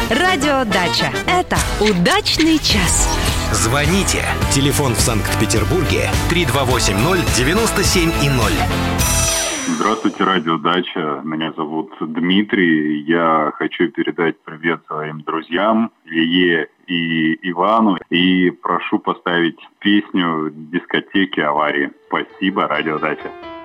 Радиодача. Это удачный час. Звоните. Телефон в Санкт-Петербурге 3280-97-0. Здравствуйте, радиодача. Меня зовут Дмитрий. Я хочу передать привет своим друзьям Илье и Ивану. И прошу поставить песню дискотеки «Аварии». Спасибо, радиодача.